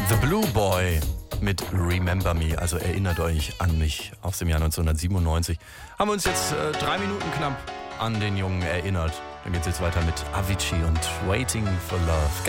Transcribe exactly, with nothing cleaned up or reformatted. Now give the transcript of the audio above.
The Blue Boy mit Remember Me, also erinnert euch an mich, aus dem Jahr neunzehnhundertsiebenundneunzig. Haben wir uns jetzt äh, drei Minuten knapp an den Jungen erinnert. Dann geht's jetzt weiter mit Avicii und Waiting for Love.